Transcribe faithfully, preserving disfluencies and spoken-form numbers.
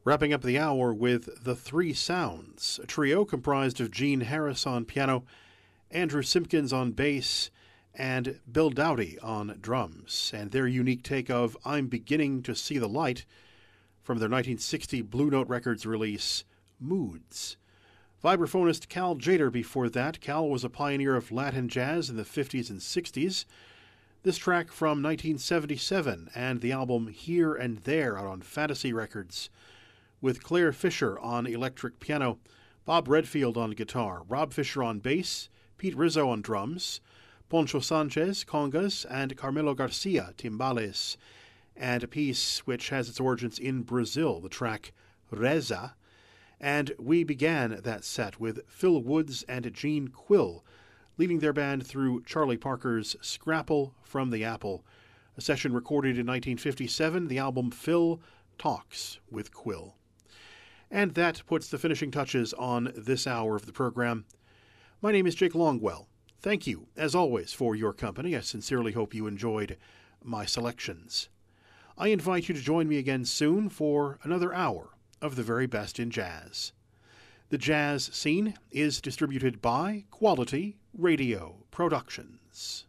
Wrapping up the hour with The Three Sounds, a trio comprised of Gene Harris on piano, Andrew Simpkins on bass, and Bill Dowdy on drums, and their unique take of I'm Beginning to See the Light from their nineteen sixty Blue Note Records release, Moods. Vibraphonist Cal Tjader before that. Cal was a pioneer of Latin jazz in the fifties and sixties. This track from nineteen seventy-seven and the album Here and There out on Fantasy Records, with Claire Fisher on electric piano, Bob Redfield on guitar, Rob Fisher on bass, Pete Rizzo on drums, Poncho Sanchez congas, and Carmelo Garcia timbales, and a piece which has its origins in Brazil, the track Reza. And we began that set with Phil Woods and Gene Quill, leading their band through Charlie Parker's Scrapple from the Apple, a session recorded in nineteen fifty-seven, the album Phil Talks with Quill. And that puts the finishing touches on this hour of the program. My name is Jake Longwell. Thank you, as always, for your company. I sincerely hope you enjoyed my selections. I invite you to join me again soon for another hour of the very best in jazz. The Jazz Scene is distributed by Quality Radio Productions.